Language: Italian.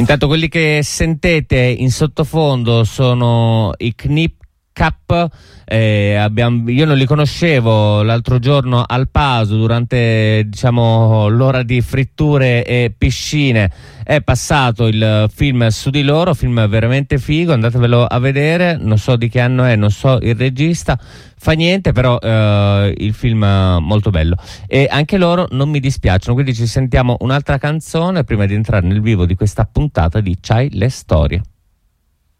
Intanto quelli che sentete in sottofondo sono i Knip Cap. Io non li conoscevo l'altro giorno al Paso durante, diciamo, l'ora di fritture e piscine. È passato il film su di loro, film veramente figo, andatevelo a vedere. Non so di che anno è, non so il regista, fa niente, però il film è molto bello e anche loro non mi dispiacciono, quindi ci sentiamo un'altra canzone prima di entrare nel vivo di questa puntata di C'hai le storie.